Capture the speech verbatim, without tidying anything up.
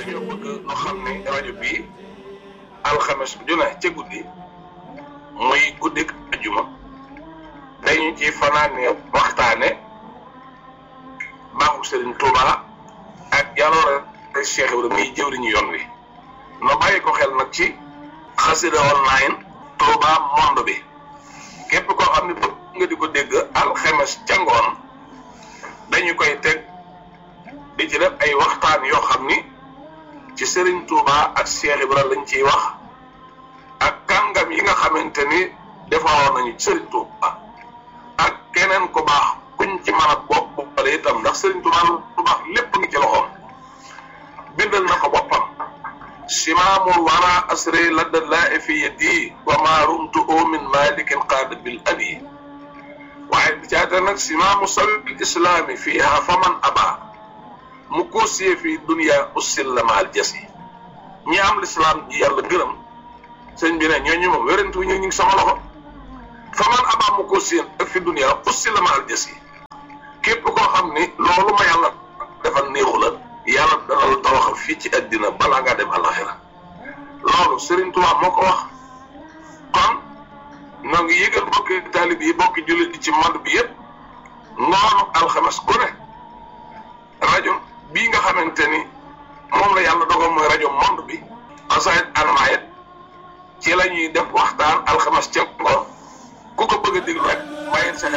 dañoo bëgg ñu xam ne rajo bii alxames ju ne ca guddi muy guddik ajuma dañu ci fanaane waxtaane baaxu Serigne Touba ak jaloore Cheikh Ibrahima muy jëwriñu yoon wi no bàyyi ko xel nag ci xasida online Touba monde bi képp koo xam ne bëgg nga di ko dégg alxames ca ngoon dañu koy teg di ci def ay waxtaan yoo xam ni ci Serigne Touba ak Cheikh Ibrahima lañ ciy wax ak kàngam yi nga xamante ni defaroon nañu Serigne Touba ak keneen ku baax kuñ ci mën a bopp boppale itam ndax Serigne Touba lu baax lépp ngi ci loxoom bindal na ko boppam simaamul wara asri ladda laa fi yadi wa ma rumtu min malikin qaada bil adi waaye bi caata nag simaamu sabil islaami fiiha faman aba mu koosiyee fii dunia ussil la maal jas yi ñi am lislaam ji yàlla gërëm sëñ bi ne ñooñu moom wérantu ñu ngi sama loxo faman aba mu koosiyee ak fi dunia ussil la maal jas yi képp koo xam ni loolu ma yàlla defal néexu la yàlla dana la tawaxal fii ci àddina balaa ngaa dem àllaxira loolu Serigne Touba moo ko wax kon noo ngi yëgal bokki taalib yi bokki jullit yi ci monde bi yëpp ngoonu alxames ku ne rajo bii nga xamante ni moom la yàlla dogal mooy rajo monde bi asayit anmayet ci la ñuy def waxtaan alxames ca ngoon ku ko bëgg a déglu rek bàyyil sa